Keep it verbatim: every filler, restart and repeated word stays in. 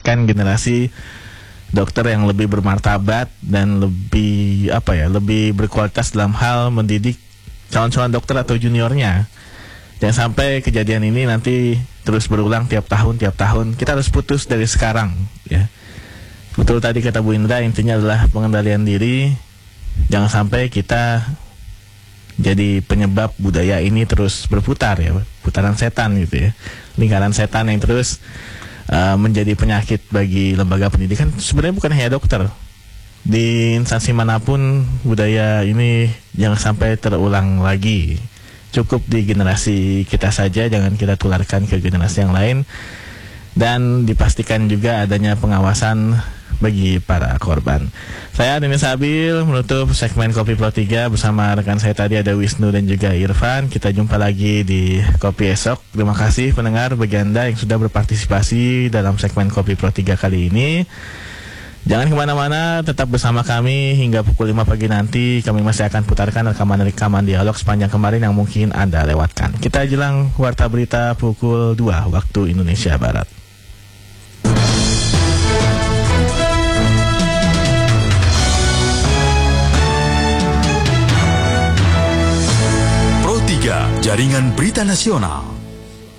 melahirkan generasi dokter yang lebih bermartabat dan lebih apa ya, lebih berkualitas dalam hal mendidik calon-calon dokter atau juniornya. Jangan sampai kejadian ini nanti terus berulang tiap tahun tiap tahun. Kita harus putus dari sekarang, ya. Betul tadi kata Bu Indra, intinya adalah pengendalian diri. Jangan sampai kita jadi penyebab budaya ini terus berputar, ya, putaran setan gitu ya, lingkaran setan yang terus Uh, menjadi penyakit bagi lembaga pendidikan. Sebenarnya bukan hanya dokter, di instansi manapun budaya ini jangan sampai terulang lagi. Cukup di generasi kita saja, jangan kita tularkan ke generasi yang lain. Dan dipastikan juga adanya pengawasan bagi para korban. Saya Denny Sabil menutup segmen Kopi Pro tiga bersama rekan saya tadi ada Wisnu dan juga Irfan. Kita jumpa lagi di Kopi esok. Terima kasih pendengar bagi Anda yang sudah berpartisipasi dalam segmen Kopi Pro tiga kali ini. Jangan kemana-mana, tetap bersama kami hingga pukul lima pagi nanti. Kami masih akan putarkan rekaman-rekaman dialog sepanjang kemarin yang mungkin Anda lewatkan. Kita jelang warta berita pukul dua waktu Indonesia Barat. Jaringan Berita Nasional.